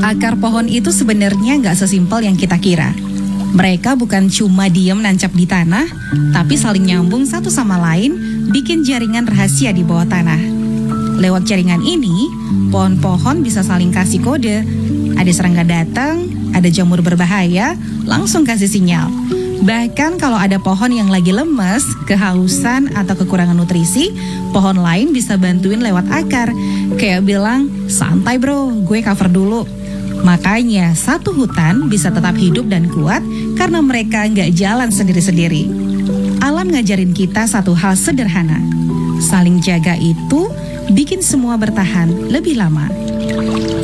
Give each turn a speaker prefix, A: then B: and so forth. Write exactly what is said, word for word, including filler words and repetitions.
A: Akar pohon itu sebenarnya nggak sesimpel yang kita kira. Mereka bukan cuma diem nancap di tanah, tapi saling nyambung satu sama lain, bikin jaringan rahasia di bawah tanah. Lewat jaringan ini, pohon-pohon bisa saling kasih kode. Ada serangga datang, ada jamur berbahaya, langsung kasih sinyal. Bahkan kalau ada pohon yang lagi lemes, kehausan, atau kekurangan nutrisi, pohon lain bisa bantuin lewat akar. Kayak bilang, santai bro, gue cover dulu. Makanya satu hutan bisa tetap hidup dan kuat karena mereka nggak jalan sendiri-sendiri. Alam ngajarin kita satu hal sederhana. Saling jaga itu bikin semua bertahan lebih lama.